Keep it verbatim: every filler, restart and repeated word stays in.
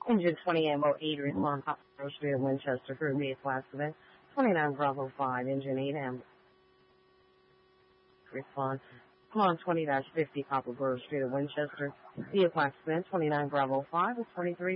Engine twenty Ammo eight, respond Papa Grove Street, Winchester for a vehicle accident. twenty-nine Bravo five, Engine eight Ammo. Respond. Come on, twenty fifty Papa Grove Street, Winchester. Vehicle accident, twenty-nine Bravo five with twenty-three